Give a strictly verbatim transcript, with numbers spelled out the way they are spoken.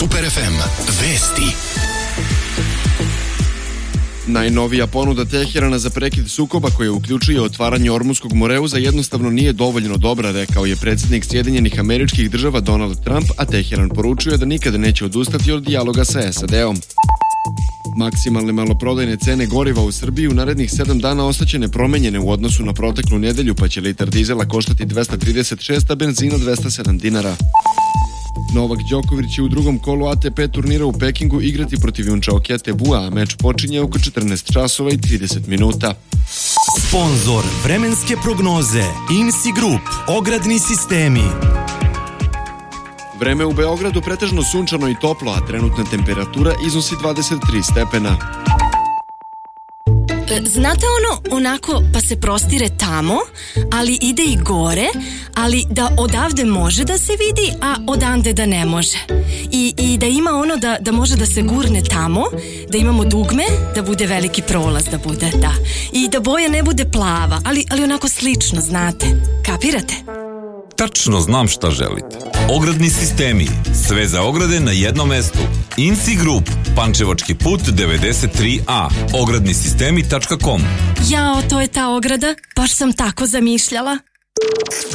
Super ef em. Vesti. Najnovija ponuda Teherana za prekid sukoba koja uključuje otvaranje Ormuskog moreuza jednostavno nije dovoljno dobra, rekao je predsjednik Sjedinjenih Američkih Država Donald Trump, a Teheran poručuje da nikada neće odustati od dijaloga sa es a de-om. Maksimalne maloprodajne cene goriva u Srbiji u narednih sedam dana ostaće nepromenjene u odnosu na proteklu nedelju, pa će litar dizela koštati dvesta trideset šest, a benzina dvesta sedam dinara. Novak Đoković će u drugom kolu a te pe turnira u Pekingu igrati protiv Junčaokea Tebua, a meč počinje oko četrnaest časova i trideset minuta. Sponzor vremenske prognoze I M S I Group, ogradni sistemi. Vreme u Beogradu pretežno sunčano i toplo, a trenutna temperatura iznosi dvadeset tri stepena. Znate ono, onako pa se prostire tamo, ali ide i gore, ali da odavde može da se vidi, a odande da ne može. I, i da ima ono da, da može da se gurne tamo, da imamo dugme, da bude veliki prolaz, da bude, da. I da boja ne bude plava, ali, ali onako slično, znate. Kapirate? Tačno znam šta želite. Ogradni sistemi. Sve za ograde na jednom mestu. I M S I Group. Pančevački put devedeset tri a. ogradni sistemi tačka com. Jao, to je ta ograda. Baš sam tako zamišljala.